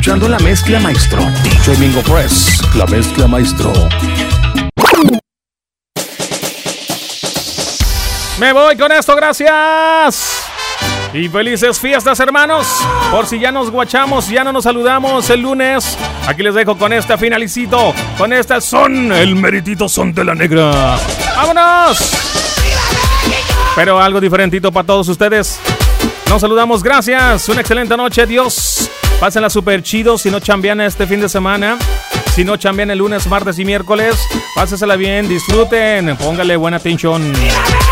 escuchando La Mezcla Maestro. DJ Mingo Press, La Mezcla Maestro. Me voy con esto, gracias. Y felices fiestas, hermanos. Por si ya nos guachamos, ya no nos saludamos el lunes. Aquí les dejo con esta finalicito. Con esta son, el meritito son de la negra. ¡Vámonos! Pero algo diferentito para todos ustedes. Nos saludamos, gracias. Una excelente noche, Dios. Pásenla súper chido. Si no chambean este fin de semana, si no chambean el lunes, martes y miércoles, pásensela bien, disfruten, póngale buena atención.